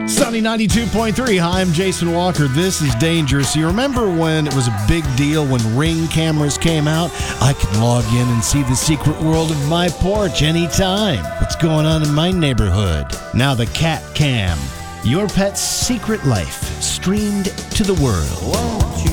Sunny 92.3. Hi, I'm Jason Walker. This is Dangerous. You remember when it was a big deal when Ring cameras came out? I could log in and see the secret world of my porch anytime. What's going on in my neighborhood? Now the Cat Cam. Your pet's secret life streamed to the world. Won't you